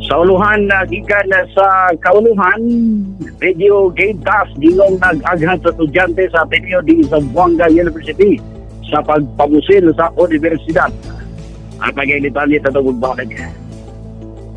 Sa uluhan na gikan sa kauluhan, video game task gingong nag-aghan sa estudyante sa Ateneo di Zamboanga University sa pagpamusil sa universidad. At maging detalye sa tungkol bakit.